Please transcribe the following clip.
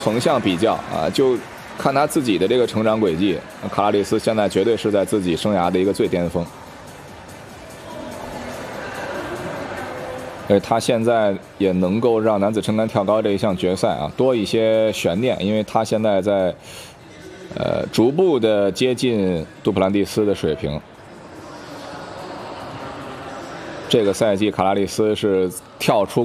横向比较啊，就看他自己的这个成长轨迹，卡拉里斯现在绝对是在自己生涯的一个最巅峰。他现在也能够让男子撑杆跳高这一项决赛啊多一些悬念，因为他现在在逐步的接近杜普兰蒂斯的水平。这个赛季卡拉里斯是跳出